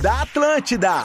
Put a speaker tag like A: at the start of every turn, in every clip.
A: da Atlântida.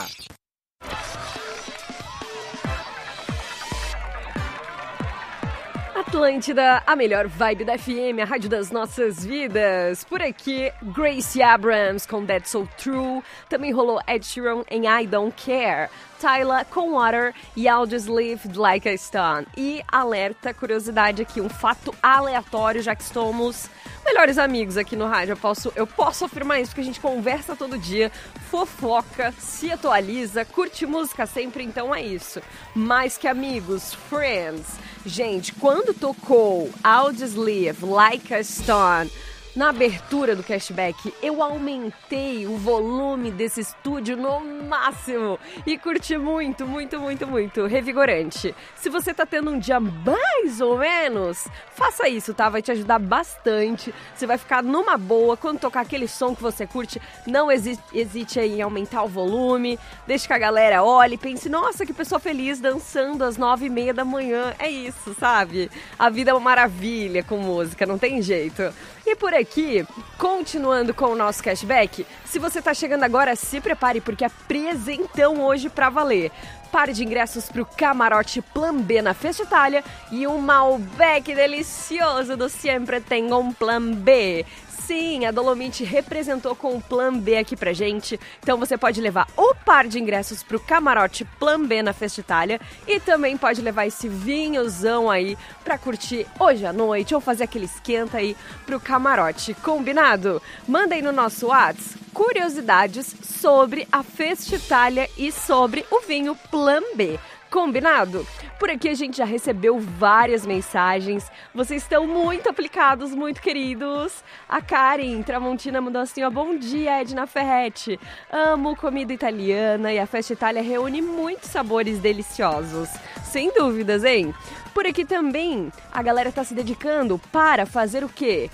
B: Atlântida, a melhor vibe da FM, a rádio das nossas vidas. Por aqui, Gracie Abrams com That's So True. Também rolou Ed Sheeran em I Don't Care. Tyla com Water e I'll Just Live Like a Stone. E alerta, curiosidade aqui, um fato aleatório, já que somos melhores amigos aqui no rádio. Eu posso afirmar isso, porque a gente conversa todo dia, fofoca, se atualiza, curte música sempre, então é isso. Mais que amigos, friends. Gente, quando tocou I'll Just Live Like a Stone na abertura do Cashback, eu aumentei o volume desse estúdio no máximo e curti muito, muito, muito, muito. Revigorante. Se você tá tendo um dia mais ou menos, faça isso, tá? Vai te ajudar bastante. Você vai ficar numa boa. Quando tocar aquele som que você curte, não hesite aí em aumentar o volume. Deixe que a galera olhe e pense, nossa, que pessoa feliz dançando às 9h30 da manhã. É isso, sabe? A vida é uma maravilha com música, não tem jeito. E por aqui, continuando com o nosso cashback, se você tá chegando agora, se prepare, porque é presentão hoje pra valer. Par de ingressos pro Camarote Plan B na Festa Itália e um Malbec delicioso do Sempre Tengo um Plan B. Sim, a Dolomite representou com o Plan B aqui pra gente, então você pode levar o par de ingressos pro Camarote Plan B na Festa Itália e também pode levar esse vinhozão aí pra curtir hoje à noite ou fazer aquele esquenta aí pro Camarote, combinado? Manda aí no nosso WhatsApp curiosidades sobre a Festa Itália e sobre o vinho Plan B. Combinado? Por aqui a gente já recebeu várias mensagens. Vocês estão muito aplicados, muito queridos. A Karen Tramontina mandou assim, ó, bom dia, Edna Ferretti. Amo comida italiana e a Festa Itália reúne muitos sabores deliciosos. Sem dúvidas, hein? Por aqui também a galera tá se dedicando para fazer o quê?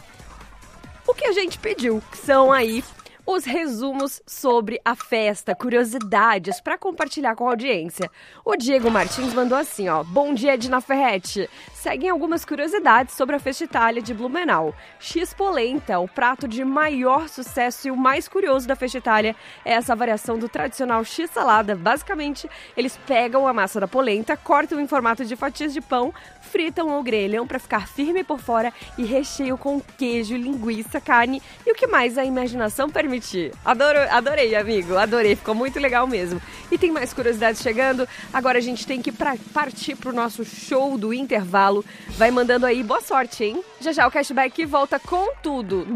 B: O que a gente pediu, que são aí os resumos sobre a festa, curiosidades para compartilhar com a audiência. O Diego Martins mandou assim, ó, bom dia, Edna Ferretti. Seguem algumas curiosidades sobre a Festa Itália de Blumenau. X-polenta, o prato de maior sucesso e o mais curioso da Festa Itália é essa variação do tradicional X-salada. Basicamente, eles pegam a massa da polenta, cortam em formato de fatias de pão, fritam ou grelham para ficar firme por fora e recheiam com queijo, linguiça, carne e o que mais a imaginação permitir. Adorei, amigo, adorei, ficou muito legal mesmo. E tem mais curiosidades chegando, agora a gente tem que partir pro nosso show do intervalo. Vai mandando aí, boa sorte, hein? Já já o Cashback volta com tudo,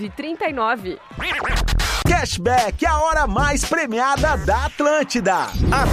B: 9h39.
A: Cashback, a hora mais premiada da Atlântida.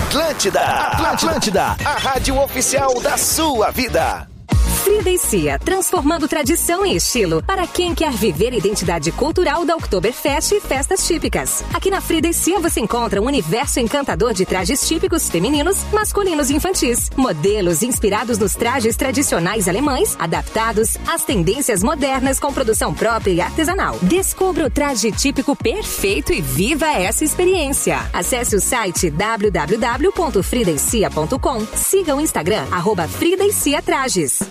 A: Atlântida, a rádio oficial da sua vida.
C: Frida e Cia, transformando tradição em estilo para quem quer viver a identidade cultural da Oktoberfest e festas típicas. Aqui na Frida e Cia você encontra um universo encantador de trajes típicos femininos, masculinos e infantis. Modelos inspirados nos trajes tradicionais alemães, adaptados às tendências modernas com produção própria e artesanal. Descubra o traje típico perfeito e viva essa experiência. Acesse o site www.fridaecia.com. Siga o Instagram, @Frida e Cia Trajes.